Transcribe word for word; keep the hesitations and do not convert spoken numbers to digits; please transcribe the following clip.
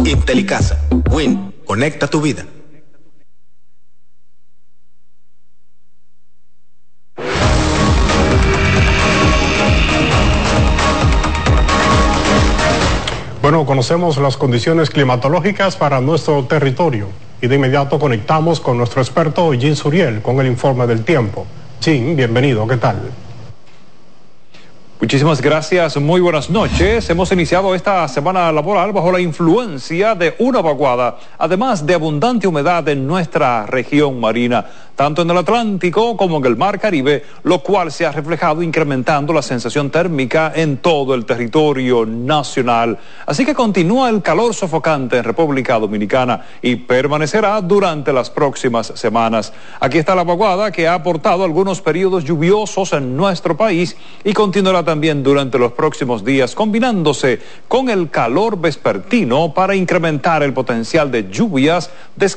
Intelicasa. Win. Conecta tu vida. Bueno, conocemos las condiciones climatológicas para nuestro territorio y de inmediato conectamos con nuestro experto Jim Suriel con el informe del tiempo. Jim, bienvenido, ¿qué tal? Muchísimas gracias, muy buenas noches. Hemos iniciado esta semana laboral bajo la influencia de una vaguada, además de abundante humedad en nuestra región marina, tanto en el Atlántico como en el Mar Caribe, lo cual se ha reflejado incrementando la sensación térmica en todo el territorio nacional. Así que continúa el calor sofocante en República Dominicana y permanecerá durante las próximas semanas. Aquí está la vaguada que ha aportado algunos periodos lluviosos en nuestro país y continuará también durante los próximos días, combinándose con el calor vespertino para incrementar el potencial de lluvias,